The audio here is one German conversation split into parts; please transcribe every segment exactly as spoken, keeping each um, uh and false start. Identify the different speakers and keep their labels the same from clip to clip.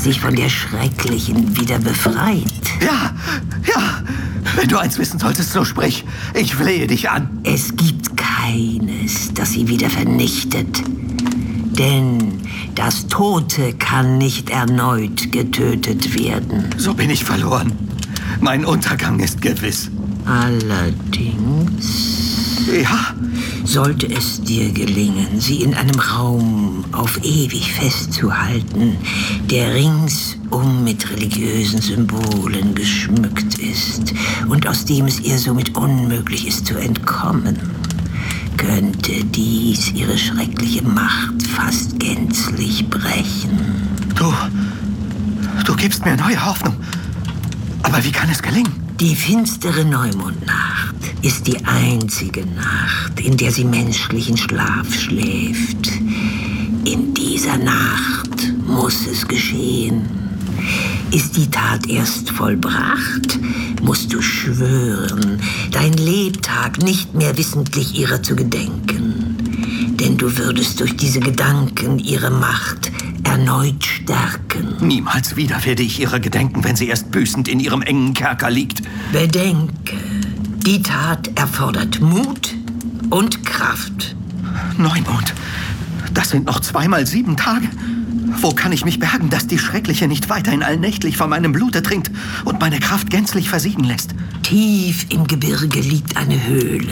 Speaker 1: dich von der Schrecklichen wieder befreit.
Speaker 2: Ja, ja. Wenn du eins wissen solltest, so sprich. Ich flehe dich an.
Speaker 1: Es gibt keines, das sie wieder vernichtet. Denn das Tote kann nicht erneut getötet werden.
Speaker 2: So bin ich verloren. Mein Untergang ist gewiss.
Speaker 1: Allerdings...
Speaker 2: Ja?
Speaker 1: Sollte es dir gelingen, sie in einem Raum auf ewig festzuhalten, der ringsum mit religiösen Symbolen geschmückt ist und aus dem es ihr somit unmöglich ist zu entkommen, könnte dies ihre schreckliche Macht fast gänzlich brechen.
Speaker 2: Du, du gibst mir neue Hoffnung. Aber wie kann es gelingen?
Speaker 1: Die finstere Neumondnacht ist die einzige Nacht, in der sie menschlichen Schlaf schläft. In dieser Nacht muss es geschehen. Ist die Tat erst vollbracht, musst du schwören, dein Lebtag nicht mehr wissentlich ihrer zu gedenken. Denn du würdest durch diese Gedanken ihre Macht erneut stärken.
Speaker 2: Niemals wieder werde ich ihrer gedenken, wenn sie erst büßend in ihrem engen Kerker liegt.
Speaker 1: Bedenke, die Tat erfordert Mut und Kraft.
Speaker 2: Neumond, das sind noch zweimal sieben Tage. Wo kann ich mich bergen, dass die Schreckliche nicht weiterhin allnächtlich von meinem Blute trinkt und meine Kraft gänzlich versiegen lässt?
Speaker 1: Tief im Gebirge liegt eine Höhle.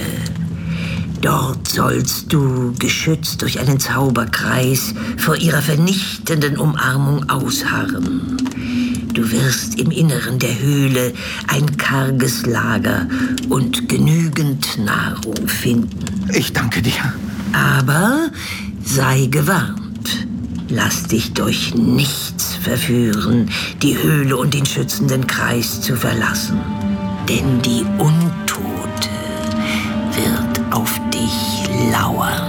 Speaker 1: Dort sollst du, geschützt durch einen Zauberkreis, vor ihrer vernichtenden Umarmung ausharren. Du wirst im Inneren der Höhle ein karges Lager und genügend Nahrung finden.
Speaker 2: Ich danke dir.
Speaker 1: Aber sei gewarnt. Lass dich durch nichts verführen, die Höhle und den schützenden Kreis zu verlassen. Denn die Untote wird auf dich lauern.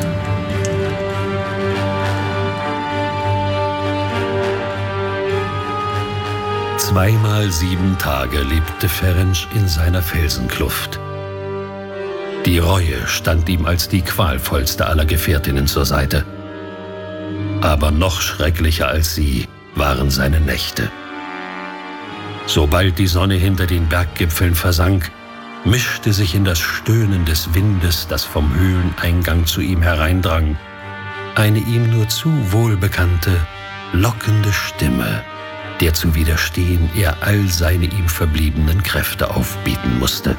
Speaker 3: Zweimal sieben Tage lebte Ferenc in seiner Felsenkluft. Die Reue stand ihm als die qualvollste aller Gefährtinnen zur Seite. Aber noch schrecklicher als sie waren seine Nächte. Sobald die Sonne hinter den Berggipfeln versank, mischte sich in das Stöhnen des Windes, das vom Höhleneingang zu ihm hereindrang, eine ihm nur zu wohlbekannte, lockende Stimme, der zu widerstehen er all seine ihm verbliebenen Kräfte aufbieten musste.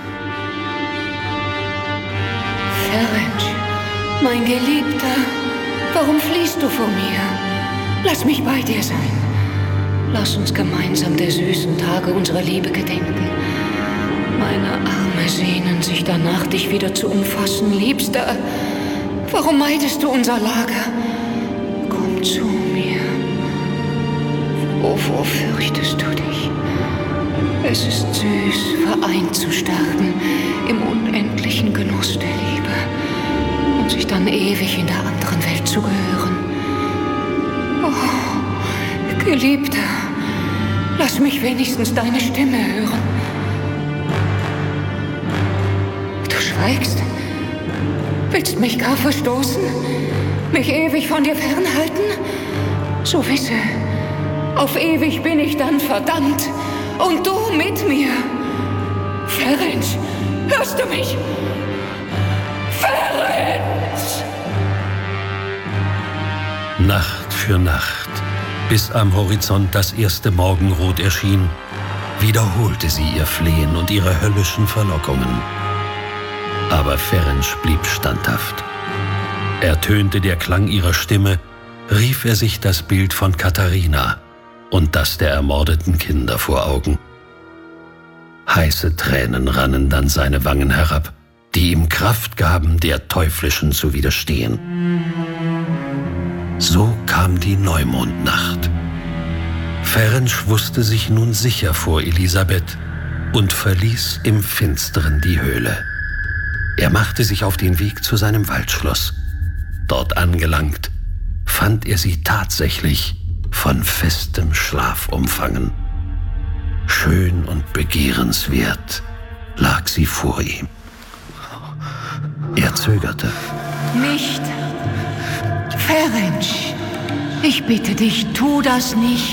Speaker 4: Ferenc, mein Geliebter, warum fliehst du vor mir? Lass mich bei dir sein. Lass uns gemeinsam der süßen Tage unserer Liebe gedenken. Meine Arme sehnen sich danach, dich wieder zu umfassen, Liebster. Warum meidest du unser Lager? Komm zu mir. Wovor fürchtest du dich? Es ist süß, vereint zu sterben im unendlichen Genuss der Liebe und sich dann ewig in der anderen Welt zu gehören. Oh, Geliebter, lass mich wenigstens deine Stimme hören. Du schweigst? Willst mich gar verstoßen? Mich ewig von dir fernhalten? So wisse, auf ewig bin ich dann verdammt. Und du mit mir. Ferenc, hörst du mich? Ferenc!
Speaker 3: Nacht für Nacht, bis am Horizont das erste Morgenrot erschien, wiederholte sie ihr Flehen und ihre höllischen Verlockungen. Aber Ferenc blieb standhaft. Ertönte der Klang ihrer Stimme, rief er sich das Bild von Katharina und das der ermordeten Kinder vor Augen. Heiße Tränen rannen dann seine Wangen herab, die ihm Kraft gaben, der Teuflischen zu widerstehen. So kam die Neumondnacht. Ferenc wusste sich nun sicher vor Elisabeth und verließ im Finsteren die Höhle. Er machte sich auf den Weg zu seinem Waldschloss. Dort angelangt, fand er sie tatsächlich von festem Schlaf umfangen. Schön und begehrenswert lag sie vor ihm. Er zögerte.
Speaker 4: Nicht, Ferenc, ich bitte dich, tu das nicht.